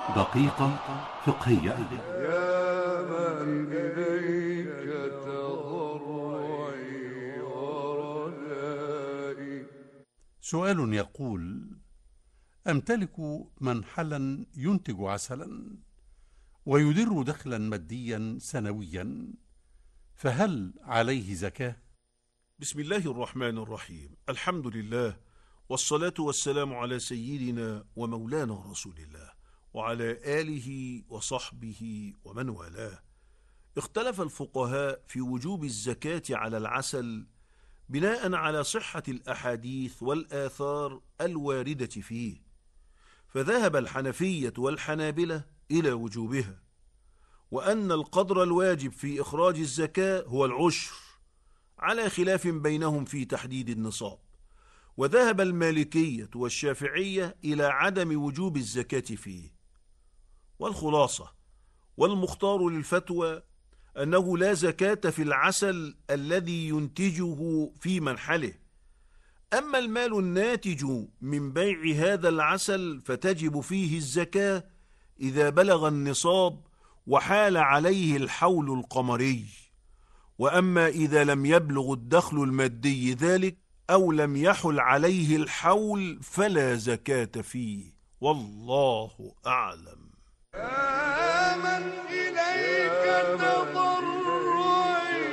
دقيقة فقهية. يا من إليك تضرعي ورجائي. سؤال يقول: أمتلك منحلا ينتج عسلا ويدر دخلا ماديا سنويا، فهل عليه زكاة؟ بسم الله الرحمن الرحيم. الحمد لله، والصلاة والسلام على سيدنا ومولانا رسول الله وعلى آله وصحبه ومن والاه. اختلف الفقهاء في وجوب الزكاة على العسل بناء على صحة الأحاديث والآثار الواردة فيه، فذهب الحنفية والحنابلة إلى وجوبها، وأن القدر الواجب في إخراج الزكاة هو العشر، على خلاف بينهم في تحديد النصاب. وذهب المالكية والشافعية إلى عدم وجوب الزكاة فيه. والخلاصة والمختار للفتوى أنه لا زكاة في العسل الذي ينتجه في منحله. أما المال الناتج من بيع هذا العسل فتجب فيه الزكاة إذا بلغ النصاب وحال عليه الحول القمري. وأما إذا لم يبلغ الدخل المادي ذلك أو لم يحل عليه الحول فلا زكاة فيه، والله أعلم. يا من إليك تضرعي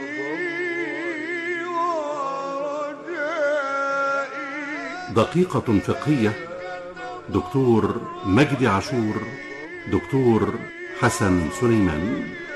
ورجائي. دقيقة فقهية. دكتور مجدي عاشور، دكتور حسن سليمان.